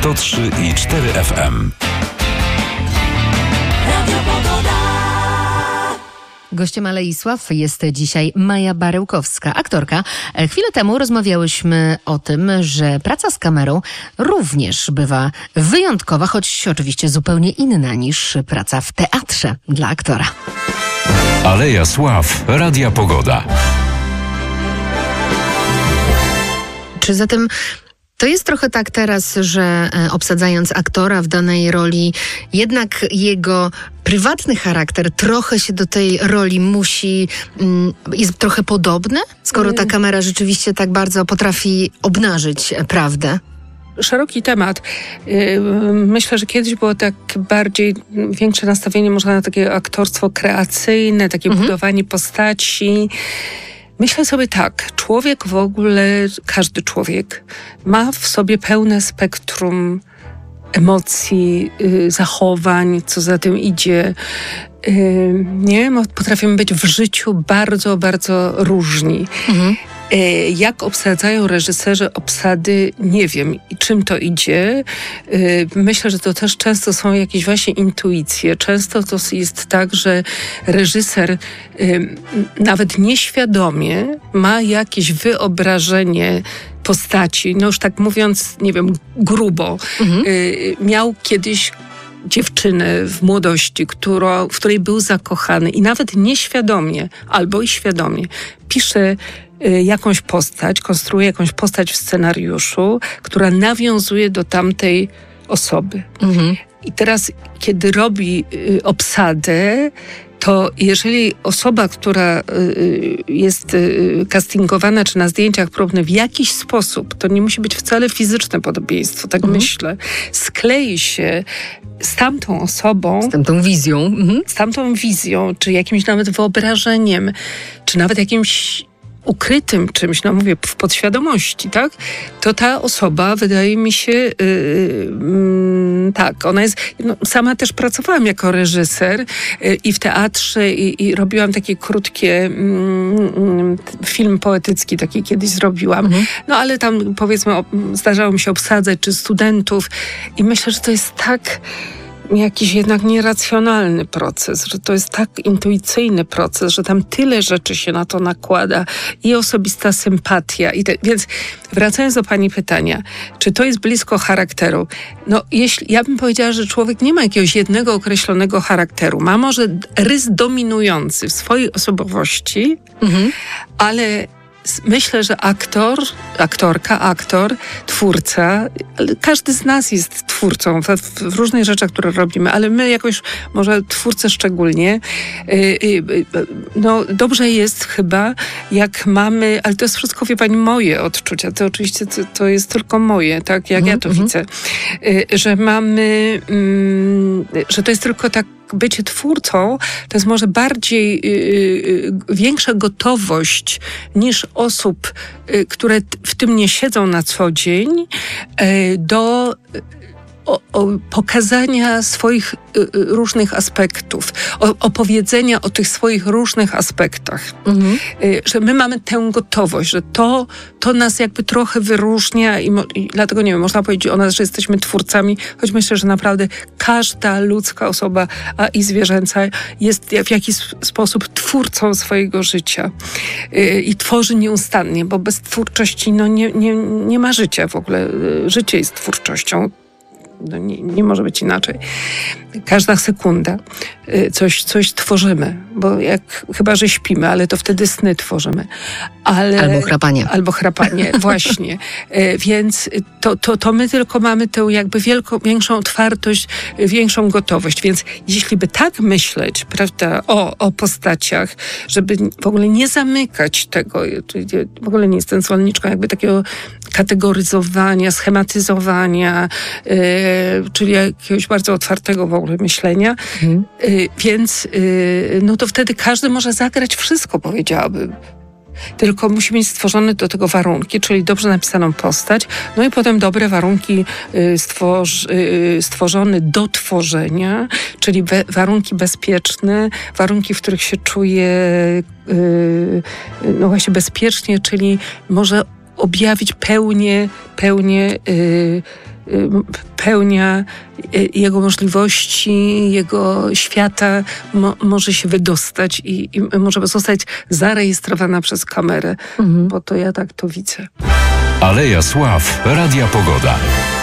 103,4 FM. Gościem Alei Sław jest dzisiaj Maja Barełkowska, aktorka. Chwilę temu rozmawiałyśmy o tym, że praca z kamerą również bywa wyjątkowa, choć oczywiście zupełnie inna niż praca w teatrze dla aktora. Aleja Sław, Radia Pogoda. Czy zatem to jest trochę tak teraz, że obsadzając aktora w danej roli, jednak jego prywatny charakter trochę się do tej roli jest trochę podobny, skoro ta kamera rzeczywiście tak bardzo potrafi obnażyć prawdę? Szeroki temat. Myślę, że kiedyś było tak większe nastawienie może na takie aktorstwo kreacyjne, takie budowanie postaci. Myślę sobie tak, człowiek w ogóle, każdy człowiek ma w sobie pełne spektrum emocji, zachowań, co za tym idzie. Potrafimy być w życiu bardzo, bardzo różni. Jak obsadzają reżyserzy obsady, nie wiem, czym to idzie. Myślę, że to też często są jakieś właśnie intuicje. Często to jest tak, że reżyser nawet nieświadomie ma jakieś wyobrażenie postaci. No już tak mówiąc, nie wiem, grubo. Miał kiedyś dziewczynę w młodości, w której był zakochany i nawet nieświadomie albo i świadomie pisze jakąś postać, konstruuje jakąś postać w scenariuszu, która nawiązuje do tamtej osoby. I teraz, kiedy robi obsadę, to jeżeli osoba, która jest castingowana czy na zdjęciach próbnych w jakiś sposób, to nie musi być wcale fizyczne podobieństwo, tak myślę, sklei się z tamtą osobą, z tamtą wizją, czy jakimś nawet wyobrażeniem, czy nawet jakimś ukrytym czymś, no mówię, w podświadomości, tak? To ta osoba, wydaje mi się, tak, ona jest... No, sama też pracowałam jako reżyser i w teatrze i robiłam takie krótkie film poetycki, taki kiedyś zrobiłam. No ale tam, powiedzmy, zdarzało mi się obsadzać, czy studentów i myślę, że to jest tak... jakiś jednak nieracjonalny proces, że to jest tak intuicyjny proces, że tam tyle rzeczy się na to nakłada i osobista sympatia. Więc wracając do pani pytania, czy to jest blisko charakteru? No, ja bym powiedziała, że człowiek nie ma jakiegoś jednego określonego charakteru. Ma może rys dominujący w swojej osobowości, ale myślę, że aktor, twórca, każdy z nas jest twórcą w różnych rzeczach, które robimy, ale my jakoś, może twórcy szczególnie, no dobrze jest chyba, jak mamy, ale to jest wszystko, wie pani, moje odczucia, to oczywiście to jest tylko moje, tak, jak ja to widzę, że mamy, że to jest tylko tak, bycie twórcą to jest może bardziej większa gotowość niż osób, które w tym nie siedzą na co dzień, do pokazania swoich różnych aspektów, opowiedzenia o tych swoich różnych aspektach. Że my mamy tę gotowość, że to nas jakby trochę wyróżnia i dlatego, nie wiem, można powiedzieć o nas, że jesteśmy twórcami, choć myślę, że naprawdę każda ludzka osoba, a i zwierzęca, jest w jakiś sposób twórcą swojego życia i tworzy nieustannie, bo bez twórczości nie ma życia w ogóle. Życie jest twórczością. No nie może być inaczej. Każda sekunda coś tworzymy, bo chyba, że śpimy, ale to wtedy sny tworzymy. Albo chrapanie, właśnie. Więc to my tylko mamy tę jakby większą otwartość, większą gotowość. Więc jeśli by tak myśleć, prawda, o postaciach, żeby w ogóle nie zamykać tego, w ogóle nie jestem zwolenniczką jakby takiego kategoryzowania, schematyzowania, czyli jakiegoś bardzo otwartego w ogóle myślenia. Więc no to wtedy każdy może zagrać wszystko, powiedziałabym. Tylko musi mieć stworzone do tego warunki, czyli dobrze napisaną postać, no i potem dobre warunki stworzone do tworzenia, czyli warunki bezpieczne, warunki, w których się czuje no właśnie bezpiecznie, czyli może objawić pełnia jego możliwości, jego świata może się wydostać i może zostać zarejestrowana przez kamerę, bo to ja tak to widzę. Aleja Sław, Radia Pogoda.